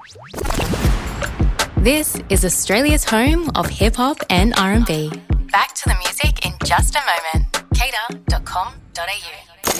This is Australia's home of hip-hop and R&B. Back to the music in just a moment. Kater.com.au.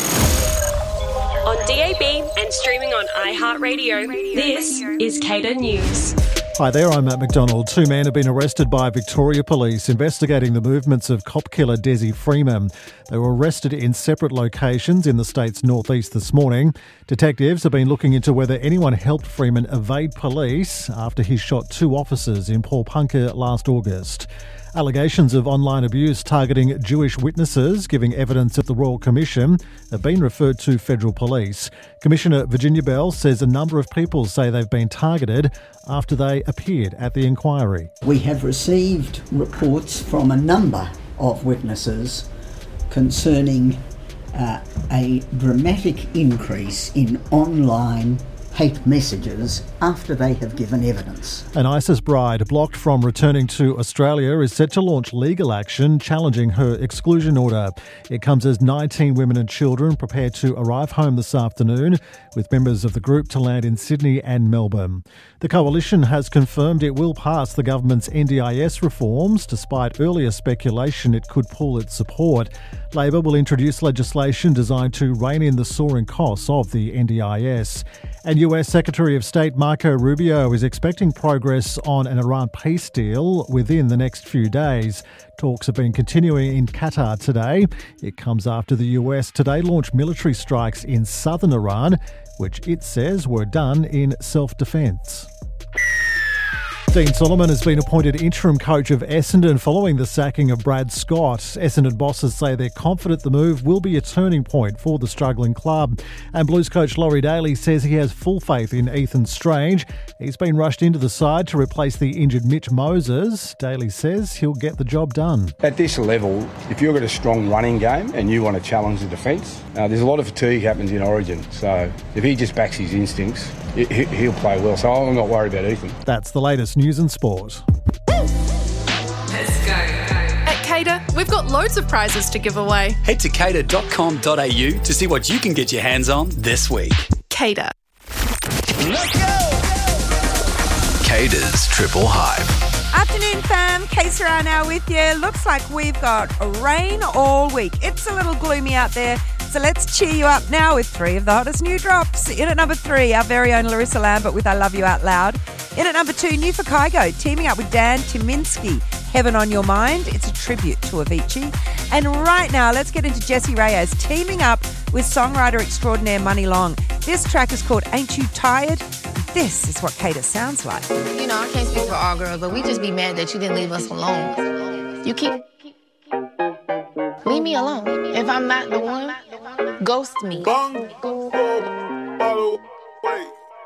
On DAB and streaming on iHeartRadio, this is Kater News. Hi there, I'm Matt McDonald. Two men have been arrested by Victoria Police investigating the movements of cop killer Desi Freeman. They were arrested in separate locations in the state's northeast this morning. Detectives have been looking into whether anyone helped Freeman evade police after he shot two officers in Paulpunka last August. Allegations of online abuse targeting Jewish witnesses giving evidence at the Royal Commission have been referred to federal police. Commissioner Virginia Bell says a number of people say they've been targeted after they appeared at the inquiry. We have received reports from a number of witnesses concerning a dramatic increase in online hate messages after they have given evidence. An ISIS bride blocked from returning to Australia is set to launch legal action challenging her exclusion order. It comes as 19 women and children prepare to arrive home this afternoon, with members of the group to land in Sydney and Melbourne. The coalition has confirmed it will pass the government's NDIS reforms, despite earlier speculation it could pull its support. Labor will introduce legislation designed to rein in the soaring costs of the NDIS. And US Secretary of State Marco Rubio is expecting progress on an Iran peace deal within the next few days. Talks have been continuing in Qatar today. It comes after the US today launched military strikes in southern Iran, which it says were done in self-defence. Dean Solomon has been appointed interim coach of Essendon following the sacking of Brad Scott. Essendon bosses say they're confident the move will be a turning point for the struggling club. And Blues coach Laurie Daly says he has full faith in Ethan Strange. He's been rushed into the side to replace the injured Mitch Moses. Daly says he'll get the job done. At this level, if you've got a strong running game and you want to challenge the defence, there's a lot of fatigue happens in Origin. So if he just backs his instincts, he'll play well. So I'm not worried about Ethan. That's the latest news and sport. Let's go. At Kater, we've got loads of prizes to give away. Head to kater.com.au to see what you can get your hands on this week. Kater. Let's go! Kater's Triple Hype. Afternoon, fam. Kay now with you. Looks like we've got rain all week. It's a little gloomy out there, so let's cheer you up now with three of the hottest new drops. In at number 3, our very own Larissa Lambert with I Love You Out Loud. In at number 2, New for Kygo, teaming up with Dan Tyminski. Heaven on Your Mind. It's a tribute to Avicii. And right now, let's get into Jessie Reyes teaming up with songwriter extraordinaire Money Long. This track is called Ain't You Tired? This is what Kater sounds like. You know, I can't speak for all girls, but we just be mad that you didn't leave us alone. You keep... Leave me alone. If I'm not the one, ghost me.